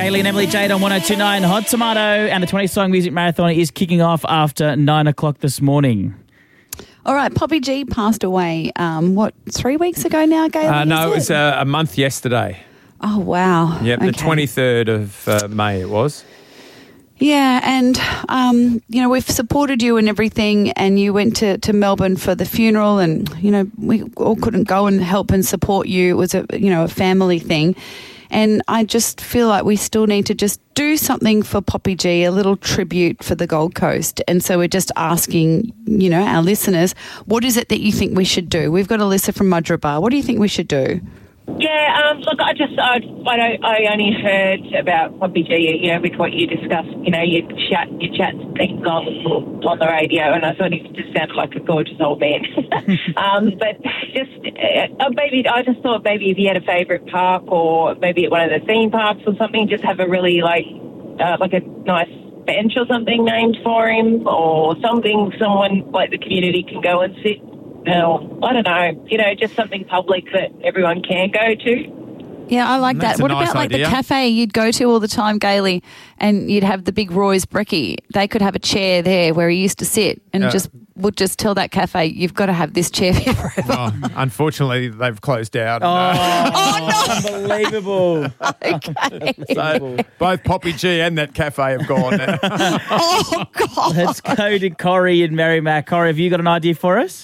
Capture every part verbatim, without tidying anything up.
Gayley and Emily Jade on one oh two point nine Hot Tomato, and the twenty-song music marathon is kicking off after nine o'clock this morning. All right, Poppy G passed away, um, what, three weeks ago now, Gayley? Uh, no, it it was uh, a month yesterday. Oh, wow. Yep, okay. the twenty-third of uh, May it was. Yeah, and, um, you know, we've supported you and everything, and you went to, to Melbourne for the funeral, and, you know, we all couldn't go and help and support you. It was, a you know, a family thing. And I just feel like we still need to just do something for Poppy G, a little tribute for the Gold Coast. And so we're just asking, you know, our listeners, what is it that you think we should do? We've got Alyssa from Mudgeeraba. What do you think we should do? Yeah, um, look, I just, I, I, don't, I only heard about Poppy G, you know, with what you discussed, you know, your chat, your chat things on, on the radio, and I thought he just sounded like a gorgeous old man. um, but just, uh, maybe, I just thought maybe if he had a favourite park, or maybe at one of the theme parks or something, just have a really, like, uh, like a nice bench or something named for him, or something, someone, like the community can go and sit. No, I don't know, you know, just something public that everyone can go to. Yeah, I like That's that. a What nice about like idea. the cafe you'd go to all the time, Gayley, and you'd have the big Roy's brekkie? They could have a chair there where he used to sit, and Yeah. just would just tell that cafe, you've got to have this chair here forever. Oh, unfortunately, they've closed down. Oh, unbelievable. Okay. So both Poppy G and that cafe have gone now. Oh, God. Let's go to Corey in Merrimack. Corey, have you got an idea for us?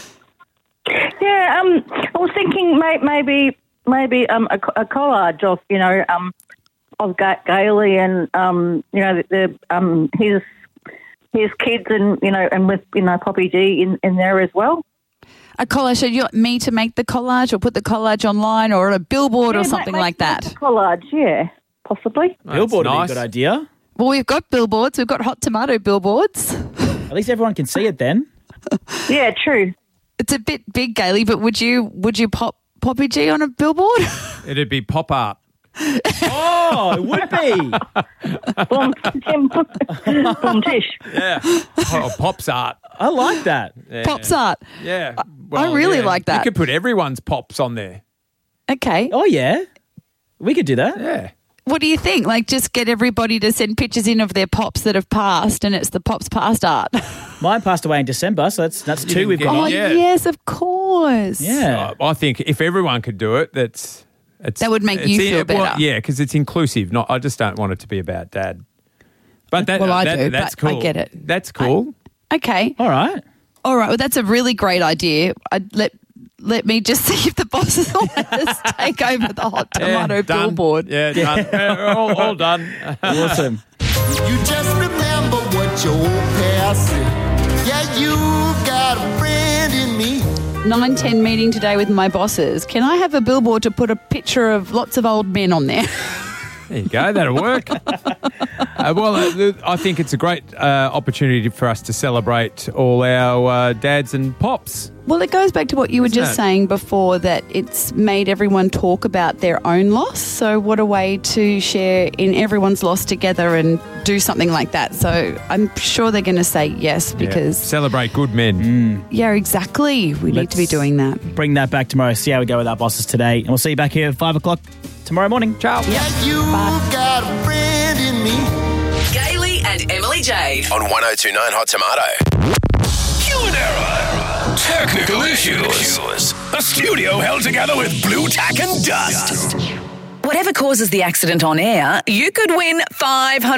Yeah, um, I was thinking may, maybe maybe um, a, a collage of you know um, of Ga- Gayley and um, you know the, the um, his his kids and you know and with you know Poppy G in, in there as well. A collage, so you want me to make the collage or put the collage online or on a billboard Yeah, or something make- like make that? a collage, yeah, possibly. Billboard would nice. be a good idea. Well, we've got billboards. We've got Hot Tomato billboards. At least everyone can see it then. Yeah, true. It's a bit big, Gayley, but would you would you pop Poppy G on a billboard? It'd be pop art. Oh, it would be. Boom, Tim, boom, tish. Yeah. Oh, pops art. I like that. Yeah. Pops art. Yeah. I really yeah. like that. You could put everyone's pops on there. Okay. Oh, yeah. We could do that. Yeah. What do you think? Like, just get everybody to send pictures in of their pops that have passed, and it's the pops past art. Mine passed away in December, so that's that's two didn't we've get got. Oh, on. Yeah. yes, of course. Yeah. I think if everyone could do it, that's it's, That would make it's you in- feel well, better. yeah, because it's inclusive. Not, I just don't want it to be about Dad. But that, Well, I that- do, that's but I cool. get it. That's cool. Okay. All right. All right. Well, that's a really great idea. I'd let let me just see if the bosses will let us take over the Hot Tomato Yeah, done. billboard. Yeah, done. Yeah, all, all done. Awesome. You just remember what your old past said. Yeah, you got a friend in me. nine ten meeting today with my bosses. Can I have a billboard to put a picture of lots of old men on there? There you go. That'll work. uh, well, uh, I think it's a great uh, opportunity for us to celebrate all our uh, dads and pops. Well, it goes back to what you were Isn't just it? saying before, that it's made everyone talk about their own loss. So what a way to share in everyone's loss together and do something like that. So I'm sure they're going to say yes, Yeah. because, yeah, Celebrate good men. exactly. We need to be Let's- doing that. Bring that back tomorrow. See how we go with our bosses today. And we'll see you back here at five o'clock tomorrow morning. Ciao. Yeah, you got a friend in me. Gayley and Emily Jade. On one oh two point nine Hot Tomato. Human error. Technical issues. A studio held together with blue tack and dust. Whatever causes the accident on air, you could win five hundred